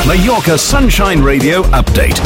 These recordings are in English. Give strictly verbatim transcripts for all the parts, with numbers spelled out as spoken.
Mallorca Sunshine Radio update.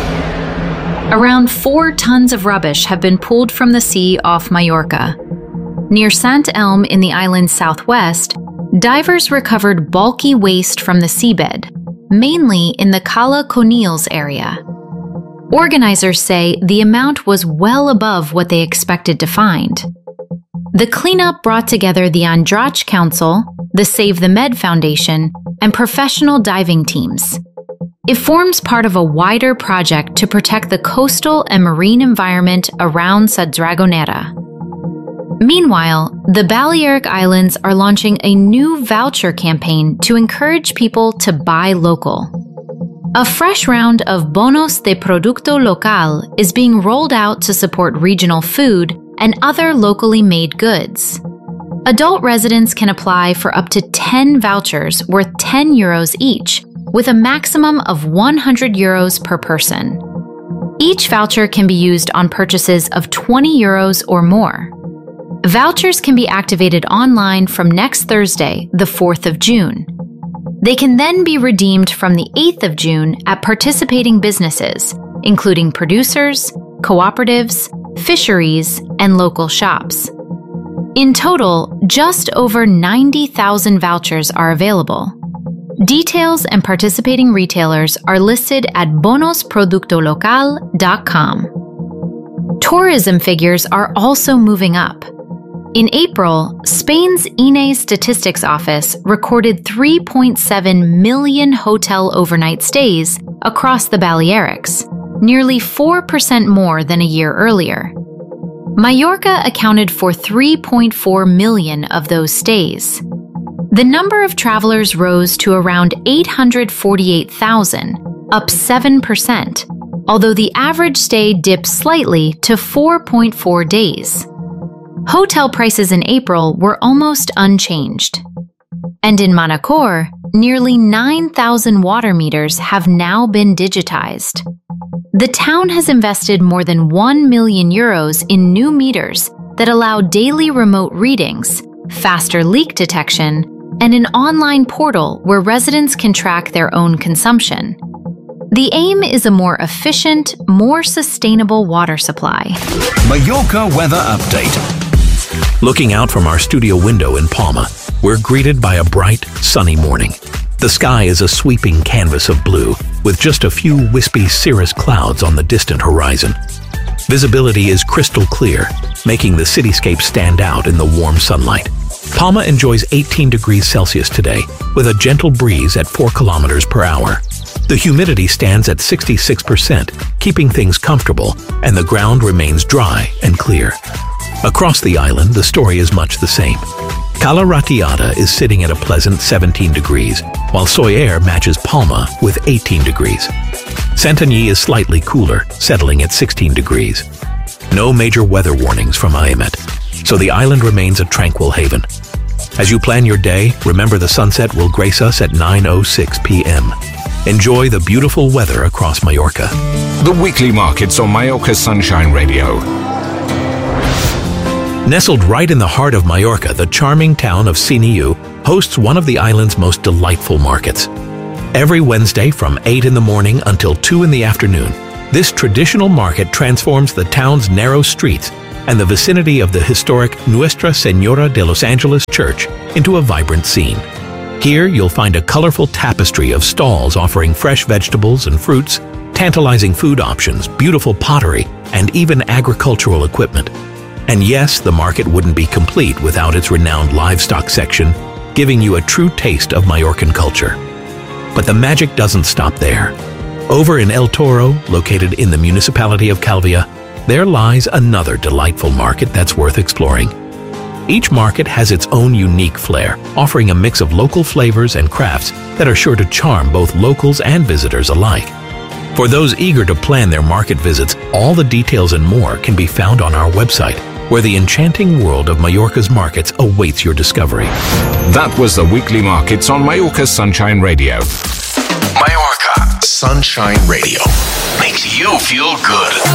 Around four tons of rubbish have been pulled from the sea off Mallorca. Near Sant Elm in the island's southwest, divers recovered bulky waste from the seabed, mainly in the Cala Conills area. Organizers say the amount was well above what they expected to find. The cleanup brought together the Andratx Council, the Save the Med Foundation, and professional diving teams. It forms part of a wider project to protect the coastal and marine environment around Sa Dragonera. Meanwhile, the Balearic Islands are launching a new voucher campaign to encourage people to buy local. A fresh round of Bonos de Producto Local is being rolled out to support regional food and other locally made goods. Adult residents can apply for up to ten vouchers worth ten euros each, with a maximum of one hundred euros per person. Each voucher can be used on purchases of twenty euros or more. Vouchers can be activated online from next Thursday, the fourth of June. They can then be redeemed from the eighth of June at participating businesses, including producers, cooperatives, fisheries, and local shops. In total, just over ninety thousand vouchers are available. Details and participating retailers are listed at bonos producto local dot com. Tourism figures are also moving up. In April, Spain's I N E Statistics Office recorded three point seven million hotel overnight stays across the Balearics, nearly four percent more than a year earlier. Mallorca accounted for three point four million of those stays. The number of travelers rose to around eight hundred forty-eight thousand, up seven percent, although the average stay dipped slightly to four point four days. Hotel prices in April were almost unchanged. And in Manacor, nearly nine thousand water meters have now been digitized. The town has invested more than one million euros in new meters that allow daily remote readings, faster leak detection, and an online portal where residents can track their own consumption. The aim is a more efficient, more sustainable water supply. Mallorca weather update. Looking out from our studio window in Palma, we're greeted by a bright, sunny morning. The sky is a sweeping canvas of blue, with just a few wispy cirrus clouds on the distant horizon. Visibility is crystal clear, making the cityscape stand out in the warm sunlight. Palma enjoys eighteen degrees Celsius today, with a gentle breeze at four kilometers per hour. The humidity stands at sixty-six percent, keeping things comfortable, and the ground remains dry and clear. Across the island, the story is much the same. Cala Ratllada is sitting at a pleasant seventeen degrees, while Soller matches Palma with eighteen degrees. Santanyí is slightly cooler, settling at sixteen degrees. No major weather warnings from I M E T, so the island remains a tranquil haven. As you plan your day, remember the sunset will grace us at nine oh six p m Enjoy the beautiful weather across Mallorca. The weekly markets on Mallorca Sunshine Radio. Nestled right in the heart of Mallorca, the charming town of Siniu hosts one of the island's most delightful markets. Every Wednesday from eight in the morning until two in the afternoon, this traditional market transforms the town's narrow streets and the vicinity of the historic Nuestra Señora de los Angeles Church into a vibrant scene. Here you'll find a colorful tapestry of stalls offering fresh vegetables and fruits, tantalizing food options, beautiful pottery, and even agricultural equipment. And yes, the market wouldn't be complete without its renowned livestock section, giving you a true taste of Mallorcan culture. But the magic doesn't stop there. Over in El Toro, located in the municipality of Calvia, there lies another delightful market that's worth exploring. Each market has its own unique flair, offering a mix of local flavors and crafts that are sure to charm both locals and visitors alike. For those eager to plan their market visits, all the details and more can be found on our website, where the enchanting world of Mallorca's markets awaits your discovery. That was the weekly markets on Mallorca Sunshine Radio. Mallorca Sunshine Radio makes you feel good.